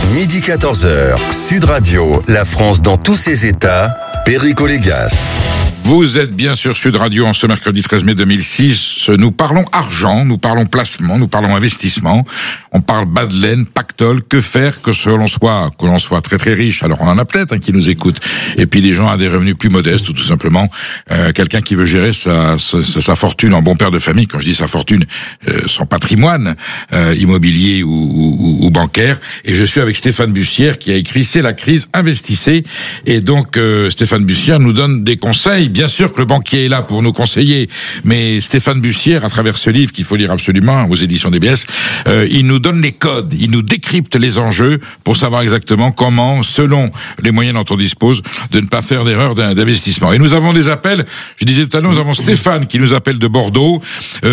Midi 14h, Sud Radio, la France dans tous ses états, Perico Légas. Vous êtes bien sur Sud Radio en ce mercredi 13 mai 2006. Nous parlons argent, nous parlons placement, nous parlons investissement. On parle bas de laine, pactole. Que faire que l'on soit très très riche. Alors on en a peut-être qui nous écoutent. Et puis des gens à des revenus plus modestes ou tout simplement quelqu'un qui veut gérer sa fortune en bon père de famille. Quand je dis sa fortune, son patrimoine immobilier ou bancaire. Et je suis avec Stéphane Bussière qui a écrit C'est la crise, investissez. Et donc Stéphane Bussière nous donne des conseils. Bien sûr que le banquier est là pour nous conseiller, mais Stéphane Bussière, à travers ce livre qu'il faut lire absolument aux éditions DBS, il nous donne les codes, il nous décrypte les enjeux pour savoir exactement comment, selon les moyens dont on dispose, de ne pas faire d'erreur d'investissement. Et nous avons des appels, je disais tout à l'heure, nous avons Stéphane qui nous appelle de Bordeaux.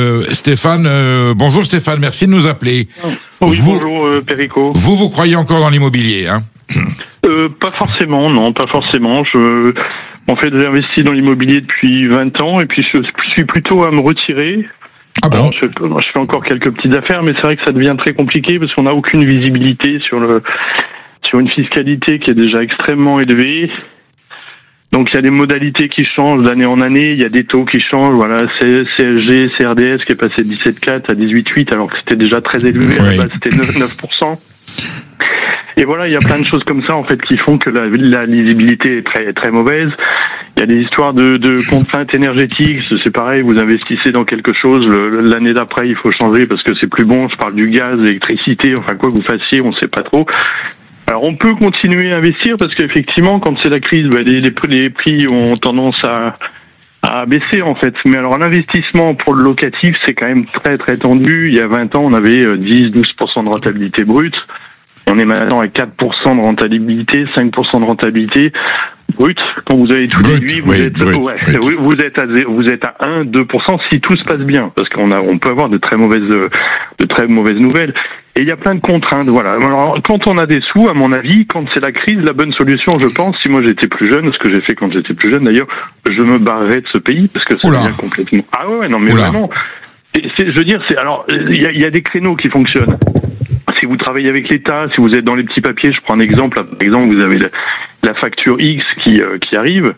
Bonjour Stéphane, merci de nous appeler. Oui, bonjour Perico. Vous croyez encore dans l'immobilier, hein? Pas forcément, non, pas forcément. En fait, j'ai investi dans l'immobilier depuis 20 ans et puis je suis plutôt à me retirer. Ah bon? Alors, je fais encore quelques petites affaires, mais c'est vrai que ça devient très compliqué parce qu'on n'a aucune visibilité sur une fiscalité qui est déjà extrêmement élevée. Donc il y a des modalités qui changent d'année en année, il y a des taux qui changent, voilà, CSG, CRDS qui est passé de 17,4 à 18,8 alors que c'était déjà très élevé, Oui. à la base c'était 9%. Et voilà, il y a plein de choses comme ça en fait qui font que la lisibilité est très très mauvaise. Il y a des histoires de contraintes énergétiques, c'est pareil, vous investissez dans quelque chose, l'année d'après il faut changer parce que c'est plus bon, je parle du gaz, l'électricité, enfin quoi que vous fassiez, on sait pas trop. Alors on peut continuer à investir parce qu'effectivement quand c'est la crise, les prix ont tendance à baisser en fait. Mais alors l'investissement pour le locatif c'est quand même très très tendu. Il y a 20 ans on avait 10-12% de rentabilité brute. On est maintenant à 4% de rentabilité, 5% de rentabilité brute. Quand vous avez tout déduit, vous êtes à 1-2% si tout se passe bien, parce on peut avoir de très mauvaises nouvelles. Et il y a plein de contraintes, voilà. Alors, quand on a des sous, à mon avis, quand c'est la crise, la bonne solution, je pense, si moi j'étais plus jeune, ce que j'ai fait quand j'étais plus jeune d'ailleurs, je me barrerais de ce pays, parce que ça devient complètement... Ah ouais, non mais vraiment. Alors, il y a des créneaux qui fonctionnent. Si vous travaillez avec l'État, si vous êtes dans les petits papiers, je prends un exemple. Par exemple, vous avez la facture X qui arrive.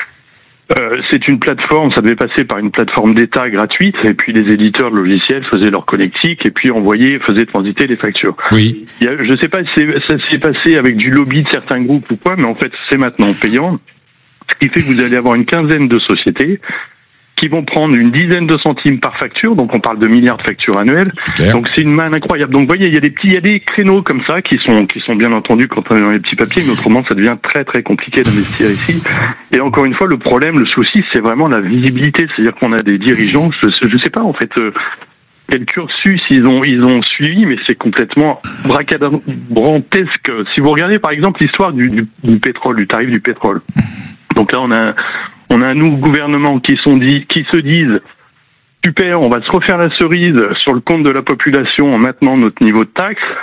C'est une plateforme, ça devait passer par une plateforme d'État gratuite, et puis les éditeurs de logiciels faisaient leur collectique et puis faisaient transiter les factures. Oui. Je ne sais pas si ça s'est passé avec du lobby de certains groupes ou quoi, mais en fait, c'est maintenant payant. Ce qui fait que vous allez avoir une quinzaine de sociétés qui vont prendre une dizaine de centimes par facture, donc on parle de milliards de factures annuelles. Donc c'est une manne incroyable. Donc vous voyez, il y a des créneaux comme ça qui sont bien entendu quand on est dans les petits papiers, mais autrement ça devient très très compliqué d'investir ici. Et encore une fois, le souci, c'est vraiment la visibilité, c'est-à-dire qu'on a des dirigeants, je sais pas en fait quel cursus ils ont suivi, mais c'est complètement bracadabrantesque. Si vous regardez par exemple l'histoire du pétrole, du tarif du pétrole. Donc là, on a un nouveau gouvernement qui se disent super, on va se refaire la cerise sur le compte de la population en maintenant notre niveau de taxe.